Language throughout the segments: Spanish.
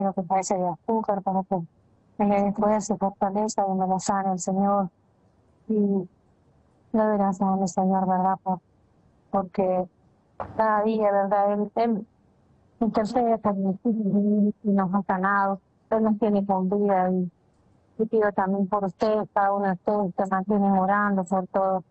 lo que parece de azúcar, para que me dé fuerza y fortaleza y me lo sane el Señor. Y le doy gracias al Señor, ¿verdad? Porque cada día, ¿verdad? Él intercede por nosotros y nos ha sanado. Él nos tiene con vida y pido también por ustedes, cada uno de ustedes que mantienen orando por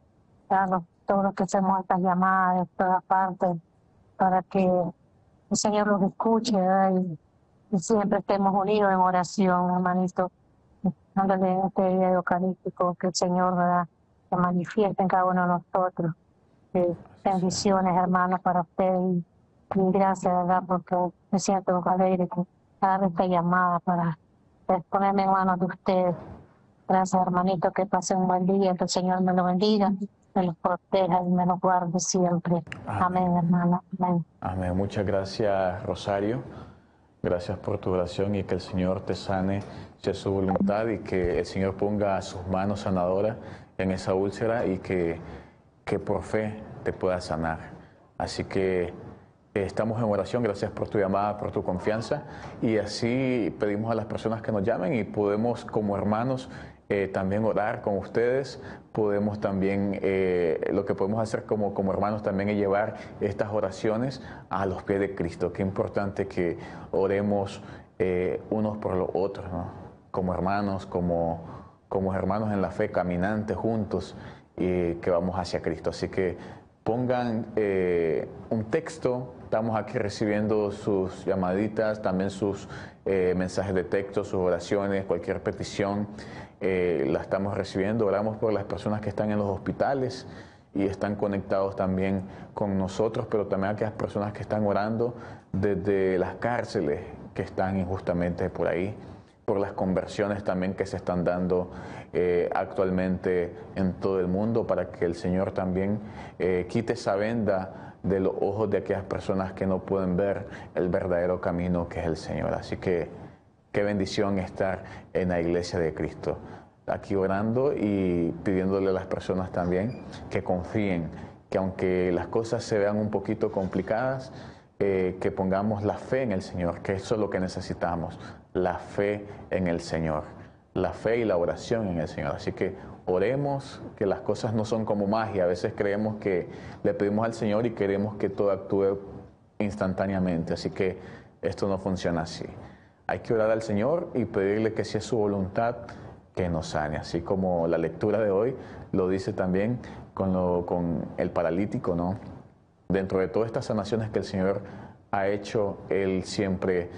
todos los que hacemos estas llamadas de todas partes, para que el Señor los escuche, ¿verdad? Y siempre estemos unidos en oración, hermanito, dándole en este día eucarístico que el Señor, ¿verdad?, se manifieste en cada uno de nosotros. Bendiciones, hermanos, para ustedes y gracias, ¿verdad?, porque me siento alegre con dar esta llamada para ponerme en manos de ustedes. Gracias, hermanito, que pasen un buen día, que el Señor me lo bendiga, me los proteja y me los guarde siempre. Amén, hermano. Amén. Amén. Muchas gracias, Rosario. Gracias por tu oración y que el Señor te sane si es su voluntad y que el Señor ponga sus manos sanadoras en esa úlcera y que por fe te pueda sanar. Así que estamos en oración. Gracias por tu llamada, por tu confianza, y así pedimos a las personas que nos llamen y podemos como hermanos también orar con ustedes. Podemos también, lo que podemos hacer como hermanos también es llevar estas oraciones a los pies de Cristo. Qué importante que oremos unos por los otros, ¿no? Como hermanos, como hermanos en la fe, caminantes juntos y que vamos hacia Cristo. Así que pongan un texto. Estamos aquí recibiendo sus llamaditas, también sus mensajes de texto, sus oraciones, cualquier petición, la estamos recibiendo. Oramos por las personas que están en los hospitales y están conectados también con nosotros, pero también aquellas personas que están orando desde las cárceles que están injustamente por ahí, por las conversiones también que se están dando actualmente en todo el mundo, para que el Señor también quite esa venda de los ojos de aquellas personas que no pueden ver el verdadero camino que es el Señor. Así que qué bendición estar en la iglesia de Cristo, aquí orando y pidiéndole a las personas también que confíen, que aunque las cosas se vean un poquito complicadas, que pongamos la fe en el Señor, que eso es lo que necesitamos, la fe en el Señor, la fe y la oración en el Señor. Así que oremos, que las cosas no son como magia. A veces creemos que le pedimos al Señor y queremos que todo actúe instantáneamente. Así que esto no funciona así. Hay que orar al Señor y pedirle que si es su voluntad, que nos sane. Así como la lectura de hoy lo dice también con el paralítico, ¿no? Dentro de todas estas sanaciones que el Señor ha hecho, Él siempre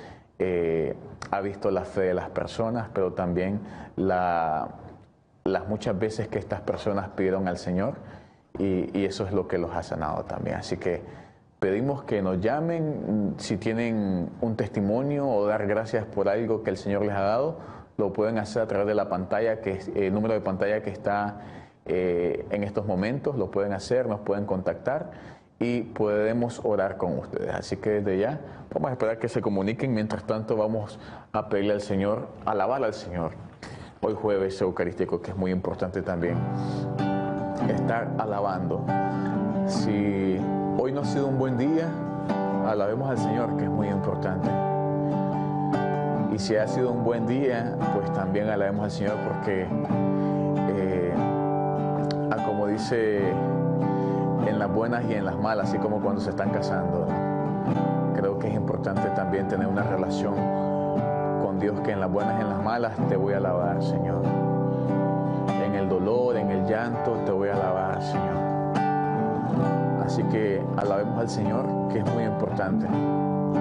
ha visto la fe de las personas, pero también las muchas veces que estas personas pidieron al Señor, y eso es lo que los ha sanado también. Así que pedimos que nos llamen si tienen un testimonio o dar gracias por algo que el Señor les ha dado. Lo pueden hacer a través de la pantalla, el número de pantalla que está en estos momentos. Lo pueden hacer, nos pueden contactar y podemos orar con ustedes. Así que desde ya vamos a esperar que se comuniquen. Mientras tanto vamos a pedirle al Señor, alabar al Señor. Hoy jueves eucarístico, que es muy importante también estar alabando. Si hoy no ha sido un buen día, alabemos al Señor, que es muy importante. Y si ha sido un buen día, pues también alabemos al Señor, porque como dice, en las buenas y en las malas, así como cuando se están casando, creo que es importante también tener una relación con Dios, que en las buenas y en las malas te voy a alabar, Señor. En el dolor, en el llanto, te voy a alabar, Señor. Así que alabemos al Señor, que es muy importante.